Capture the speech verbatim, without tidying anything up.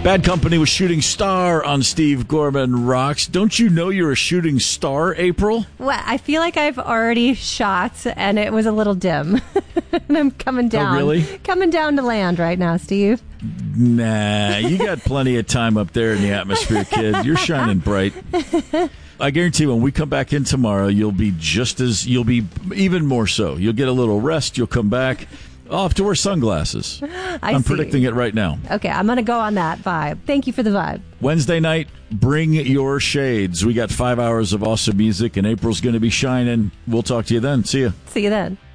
Bad Company with Shooting Star on Steve Gorman Rocks. Don't you know you're a shooting star, April? Well, I feel like I've already shot, and it was a little dim. And I'm coming down. Oh, really? Coming down to land right now, Steve. Nah, you got plenty of time up there in the atmosphere, kid. You're shining bright. I guarantee when we come back in tomorrow, you'll be just as, you'll be even more so. You'll get a little rest. You'll come back. I'll have to wear sunglasses. I I'm see. predicting it right now. Okay, I'm going to go on that vibe. Thank you for the vibe. Wednesday night, bring your shades. We got five hours of awesome music, and April's going to be shining. We'll talk to you then. See ya. See you then.